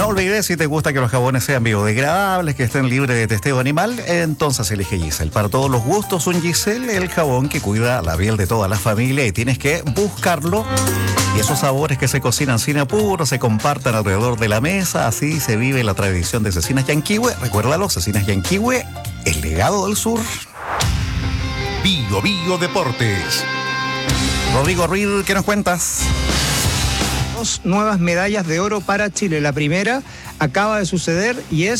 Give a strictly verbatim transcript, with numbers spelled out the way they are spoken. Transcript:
No olvides, si te gusta que los jabones sean biodegradables, que estén libres de testeo animal, entonces elige Giselle. Para todos los gustos, un Giselle, el jabón que cuida la piel de toda la familia, y tienes que buscarlo. Y esos sabores que se cocinan sin apuro, se compartan alrededor de la mesa, así se vive la tradición de Cecinas Yanquihue. Recuérdalo, Cecinas Yanquihue, el legado del sur. Bio Bio Deportes. Rodrigo Ruiz, ¿qué nos cuentas? Dos nuevas medallas de oro para Chile. La primera acaba de suceder y es